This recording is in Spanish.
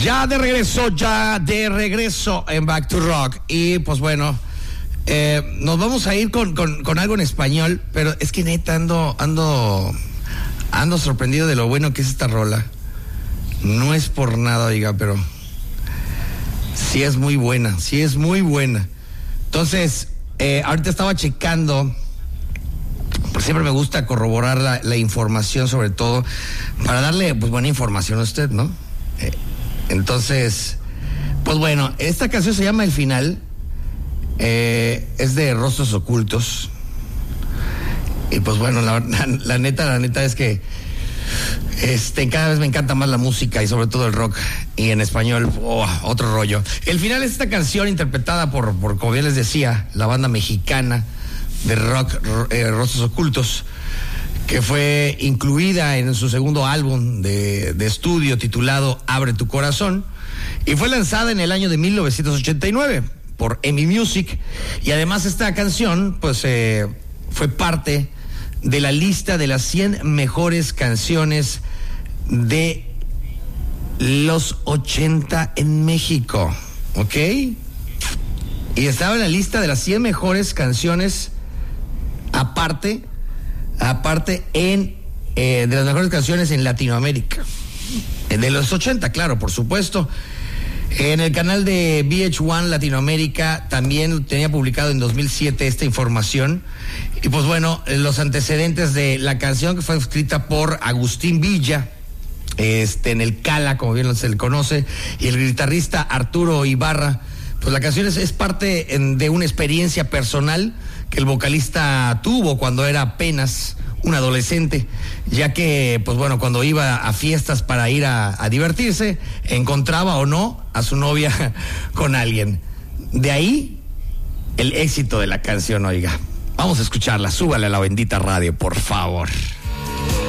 Ya de regreso en Back to Rock. Y pues bueno, nos vamos a ir con algo en español, pero es que neta ando sorprendido de lo bueno que es esta rola. No es por nada, oiga, pero sí es muy buena. Entonces, ahorita estaba checando, pues siempre me gusta corroborar la información, sobre todo para darle pues buena información a usted, ¿no? Entonces, pues bueno, esta canción se llama El Final, es de Rostros Ocultos. Y pues bueno, la neta es que cada vez me encanta más la música y sobre todo el rock, y en español, otro rollo. El Final es esta canción interpretada por como bien les decía, la banda mexicana de rock Rostros Ocultos, que fue incluida en su segundo álbum de estudio titulado Abre tu Corazón, y fue lanzada en el año de 1989 por EMI Music. Y además esta canción pues fue parte de la lista de las 100 mejores canciones de los 80 en México, ¿ok? Y estaba en la lista de las 100 mejores canciones aparte de las mejores canciones en Latinoamérica, de los 80, claro, por supuesto. En el canal de VH1 Latinoamérica también tenía publicado en 2007 esta información. Y pues bueno, los antecedentes de la canción, que fue escrita por Agustín Villa, en el Cala, como bien se le conoce, y el guitarrista Arturo Ibarra. Pues la canción es parte de una experiencia personal que el vocalista tuvo cuando era apenas un adolescente, ya que, pues bueno, cuando iba a fiestas para ir a divertirse, encontraba o no a su novia con alguien. De ahí el éxito de la canción, oiga. Vamos a escucharla, súbale a la bendita radio, por favor.